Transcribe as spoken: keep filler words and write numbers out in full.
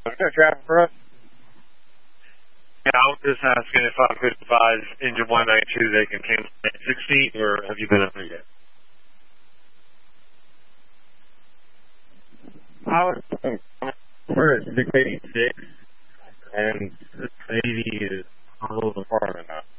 Is there traffic for us? Yeah, I was just asking if I could advise engine one ninety-two they can cancel at sixty, or have you been up there yet? I was, we're at six eighty-six, and six eighty is a little bit farther than that.